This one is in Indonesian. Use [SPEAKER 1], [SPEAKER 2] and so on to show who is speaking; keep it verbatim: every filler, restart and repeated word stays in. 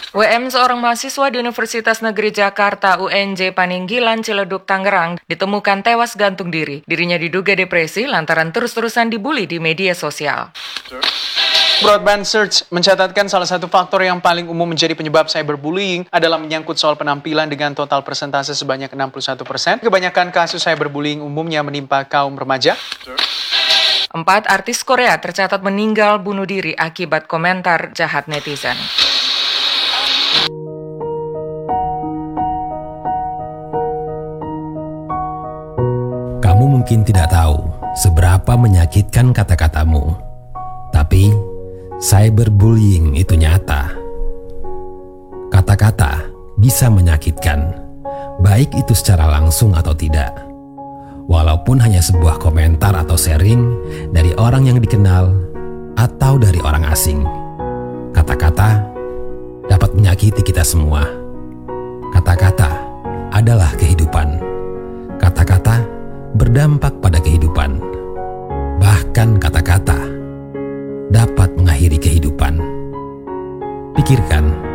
[SPEAKER 1] W M seorang mahasiswa di Universitas Negeri Jakarta U N J Paninggilan Ciledug Tangerang ditemukan tewas gantung diri. Dirinya diduga depresi lantaran terus-terusan dibully di media sosial.
[SPEAKER 2] Broadband Search mencatatkan salah satu faktor yang paling umum menjadi penyebab cyberbullying adalah menyangkut soal penampilan dengan total persentase sebanyak enam puluh satu persen. Kebanyakan kasus cyberbullying umumnya menimpa kaum remaja.
[SPEAKER 1] Empat artis Korea tercatat meninggal bunuh diri akibat komentar jahat netizen.
[SPEAKER 3] Kamu mungkin tidak tahu seberapa menyakitkan kata-katamu, tapi cyberbullying itu nyata. Kata-kata bisa menyakitkan, baik itu secara langsung atau tidak. Walaupun hanya sebuah komentar atau sharing dari orang yang dikenal atau dari orang asing. Kata-kata dapat menyakiti kita semua. Kata-kata adalah kehidupan. Kata-kata berdampak pada kehidupan. Bahkan kata-kata dapat mengakhiri kehidupan. Pikirkan,